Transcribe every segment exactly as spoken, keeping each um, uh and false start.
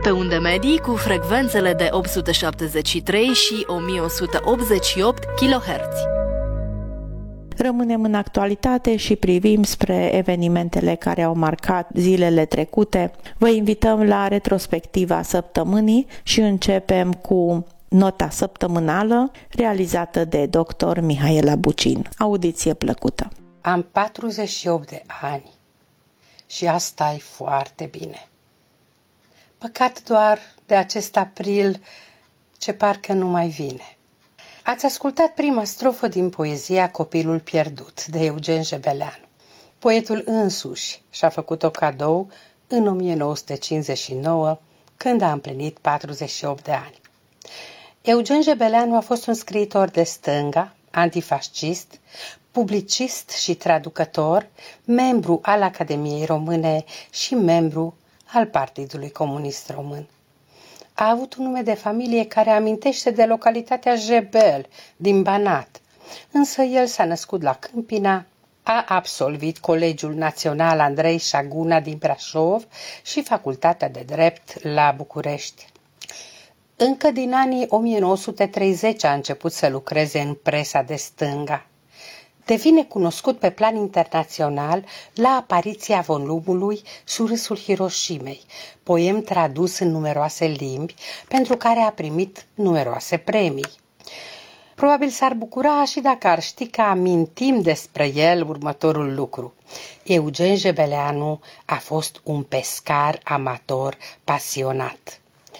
Pe unde medii cu frecvențele de opt sute șaptezeci și trei și o mie o sută optzeci și opt kilohertz. Rămânem în actualitate și privim spre evenimentele care au marcat zilele trecute. Vă invităm la retrospectiva săptămânii și începem cu nota săptămânală realizată de doctor Mihaela Bucin. Audiție plăcută! Am patruzeci și opt de ani și asta e foarte bine. Păcat doar de acest april ce parcă nu mai vine. Ați ascultat prima strofă din poezia Copilul pierdut de Eugen Jebeleanu. Poetul însuși și-a făcut-o cadou în o mie nouă sute cincizeci și nouă, când a împlinit patruzeci și opt de ani. Eugen Jebeleanu a fost un scriitor de stânga, antifascist, publicist și traducător, membru al Academiei Române și membru al Partidului Comunist Român. A avut un nume de familie care amintește de localitatea Jebel din Banat, însă el s-a născut la Câmpina, a absolvit Colegiul Național Andrei Șaguna din Brașov și Facultatea de Drept la București. Încă din anii o mie nouă sute treizeci a început să lucreze în presa de stânga. Devine cunoscut pe plan internațional la apariția volumului Surâsul Hiroshimei, poem tradus în numeroase limbi, pentru care a primit numeroase premii. Probabil s-ar bucura și dacă ar ști că amintim despre el următorul lucru. Eugen Jebeleanu a fost un pescar amator pasionat.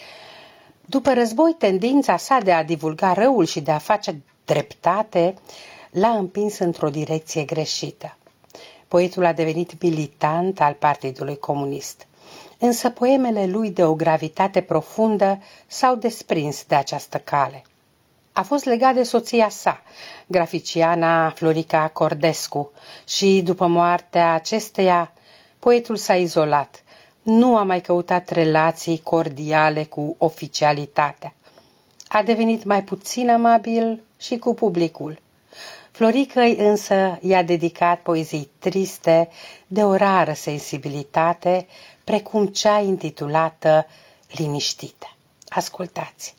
După război, tendința sa de a divulga răul și de a face dreptate l-a împins într-o direcție greșită. Poetul a devenit militant al Partidului Comunist, însă poemele lui de o gravitate profundă s-au desprins de această cale. A fost legat de soția sa, graficiana Florica Cordescu, și după moartea acesteia, poetul s-a izolat. Nu a mai căutat relații cordiale cu oficialitatea. A devenit mai puțin amabil și cu publicul. Floricăi însă i-a dedicat poezii triste, de o rară sensibilitate, precum cea intitulată Liniștită. Ascultați!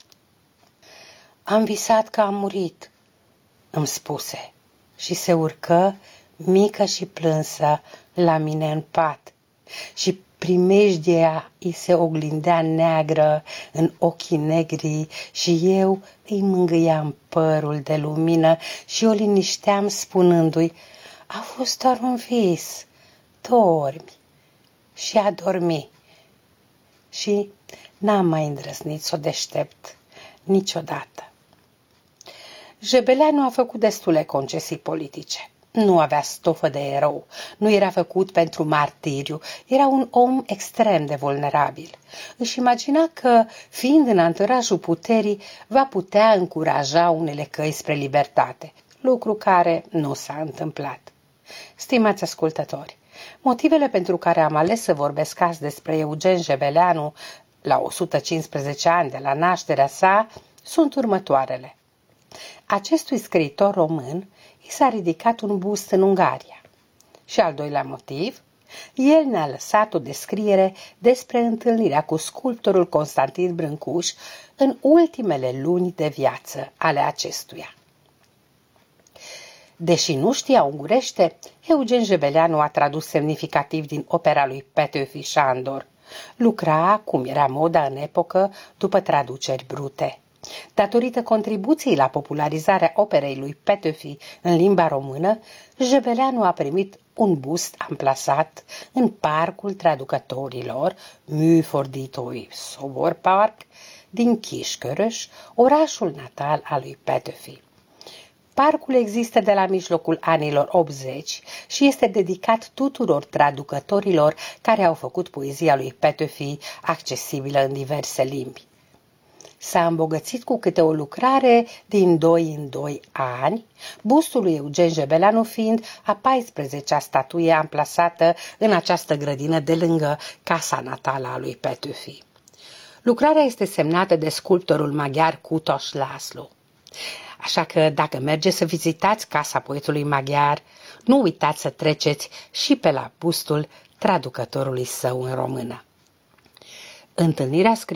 Am visat că am murit, îmi spuse, și se urcă, mică și plânsă, la mine în pat, și primejdia îi se oglindea neagră în ochii negri și eu îi mângâiam părul de lumină și o linișteam spunându-i: a fost doar un vis, dormi. Și a dormi. Și n-am mai îndrăznit să o deștept niciodată. Jebeleanu a făcut destule concesii politice. Nu avea stofă de erou, nu era făcut pentru martiriu, era un om extrem de vulnerabil. Își imagina că, fiind în anturajul puterii, va putea încuraja unele căi spre libertate, lucru care nu s-a întâmplat. Stimați ascultători, motivele pentru care am ales să vorbesc azi despre Eugen Jebeleanu, la o sută cincisprezece ani de la nașterea sa, sunt următoarele. Acestui scriitor român i s-a ridicat un bust în Ungaria. Și al doilea motiv, el ne-a lăsat o descriere despre întâlnirea cu sculptorul Constantin Brâncuș în ultimele luni de viață ale acestuia. Deși nu știa ungurește, Eugen Jebeleanu a tradus semnificativ din opera lui Petőfi Sándor. Lucra, cum era moda în epocă, după traduceri brute. Datorită contribuției la popularizarea operei lui Petőfi în limba română, Jebeleanu a primit un bust amplasat în Parcul Traducătorilor, Műfordítói Szoborpark, din Kiskörös, orașul natal al lui Petőfi. Parcul există de la mijlocul anilor optzeci și este dedicat tuturor traducătorilor care au făcut poezia lui Petőfi accesibilă în diverse limbi. S-a îmbogățit cu câte o lucrare din doi în doi ani, bustul lui Eugen Jebeleanu fiind a paisprezecea statuie amplasată în această grădină de lângă casa natală a lui Petőfi. Lucrarea este semnată de sculptorul maghiar Kutos László. Așa că dacă mergeți să vizitați casa poetului maghiar, nu uitați să treceți și pe la bustul traducătorului său în română. Întâlnirea